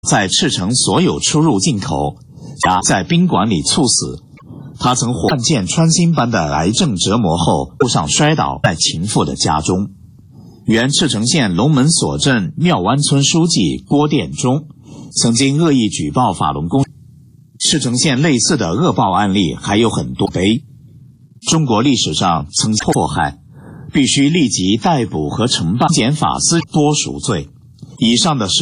在赤城所有出入境口，在宾馆里猝死。他曾患见穿心般的癌症折磨后，路上摔倒在情妇的家中。原赤城县龙门所镇庙湾村书记郭殿中曾经恶意举报法轮功。赤城县类似的恶报案例还有很多倍。中国历史上曾迫害，必须立即逮捕和惩办减法司多赎罪。以上的是